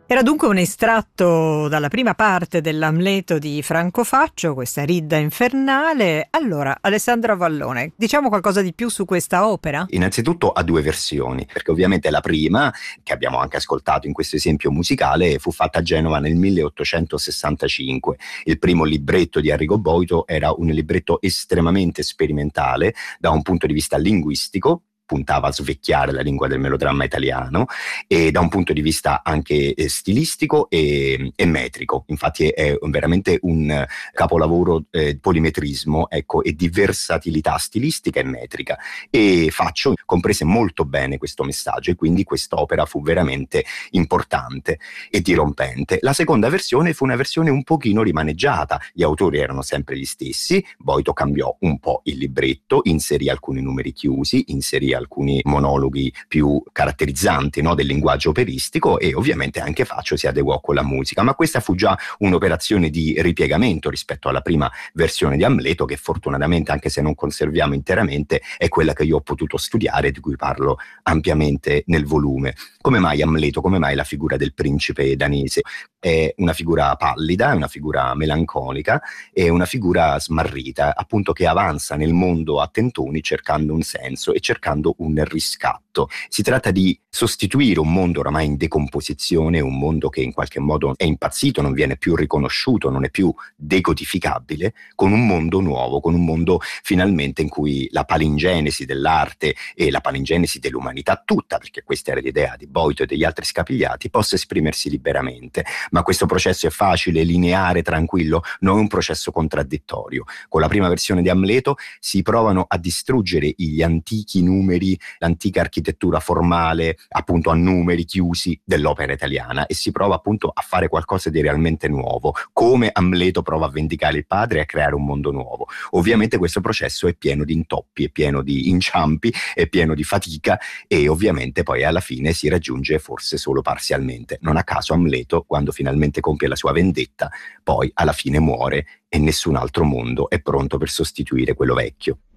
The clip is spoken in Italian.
Era dunque un estratto dalla prima parte dell'Amleto di Franco Faccio, questa Ridda infernale. Allora, Alessandra Vallone, diciamo qualcosa di più su questa opera? Innanzitutto ha due versioni, perché ovviamente la prima, che abbiamo anche ascoltato in questo esempio musicale, fu fatta a Genova nel 1865. Il primo libretto di Arrigo Boito era un libretto estremamente sperimentale da un punto di vista linguistico, puntava a svecchiare la lingua del melodramma italiano, e da un punto di vista anche stilistico e metrico. Infatti è veramente un capolavoro polimetrismo, ecco, e di versatilità stilistica e metrica, e Faccio comprese molto bene questo messaggio, e quindi quest'opera fu veramente importante e dirompente. La seconda versione fu una versione un pochino rimaneggiata, gli autori erano sempre gli stessi, Boito cambiò un po' il libretto, inserì alcuni numeri chiusi, inserì alcuni monologhi più caratterizzanti, no, del linguaggio operistico, e ovviamente anche Faccio si adeguò con la musica, ma questa fu già un'operazione di ripiegamento rispetto alla prima versione di Amleto, che fortunatamente, anche se non conserviamo interamente, è quella che io ho potuto studiare, di cui parlo ampiamente nel volume. Come mai Amleto? Come mai la figura del principe danese? È una figura pallida, è una figura melanconica, è una figura smarrita, appunto, che avanza nel mondo a tentoni cercando un senso e cercando un riscatto. Si tratta di sostituire un mondo oramai in decomposizione, un mondo che in qualche modo è impazzito, non viene più riconosciuto, non è più decodificabile, con un mondo nuovo, con un mondo finalmente in cui la palingenesi dell'arte e la palingenesi dell'umanità tutta, perché questa era l'idea di Boito e degli altri scapigliati, possa esprimersi liberamente. Ma questo processo è facile, lineare, tranquillo? No, è un processo contraddittorio. Con la prima versione di Amleto si provano a distruggere gli antichi numeri, l'antica architettura formale, appunto, a numeri chiusi dell'opera italiana, e si prova appunto a fare qualcosa di realmente nuovo, come Amleto prova a vendicare il padre e a creare un mondo nuovo. Ovviamente questo processo è pieno di intoppi, è pieno di inciampi, è pieno di fatica, e ovviamente poi alla fine si raggiunge forse solo parzialmente. Non a caso Amleto, quando finalmente compie la sua vendetta, poi alla fine muore, e nessun altro mondo è pronto per sostituire quello vecchio.